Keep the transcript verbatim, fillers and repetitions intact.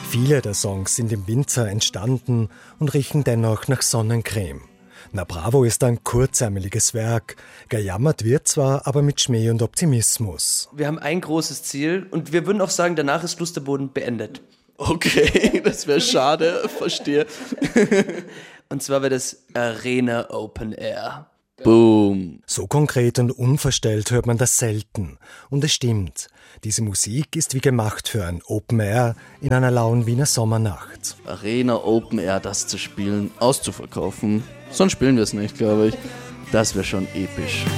Viele der Songs sind im Winter entstanden und riechen dennoch nach Sonnencreme. Na Bravo ist ein kurzärmeliges Werk. Gejammert wird zwar, aber mit Schmäh und Optimismus. Wir haben ein großes Ziel und wir würden auch sagen, danach ist Lusterboden beendet. Okay, das wäre schade, verstehe. Und zwar wäre das Arena Open Air. Boom. So konkret und unverstellt hört man das selten. Und es stimmt, diese Musik ist wie gemacht für ein Open Air in einer lauen Wiener Sommernacht. Arena Open Air, das zu spielen, auszuverkaufen. Sonst spielen wir es nicht, glaube ich. Das wäre schon episch.